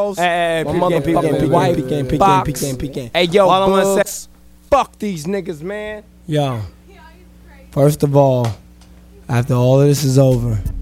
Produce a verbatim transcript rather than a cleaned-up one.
house. Hey, hey, My peek mother game, peek game, fucking peek wife. game, peek game, peek game, Box. peek game, peek game. Hey, yo, All I wanna Bugs, say- fuck these niggas, man. Yo, first of all, after all of this is over,